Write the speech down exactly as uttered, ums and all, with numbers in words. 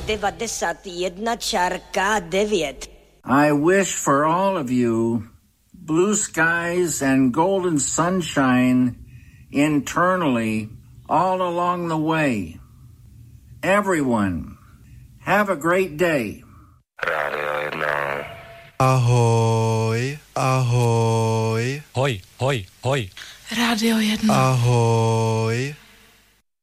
devadesát jedna čárka devět. I wish for all of you blue skies and golden sunshine internally all along the way. Everyone, have a great day. Rádio jedna. Ahoj, ahoj. Hoj, hoj, hoj. Rádio jedna. Ahoj.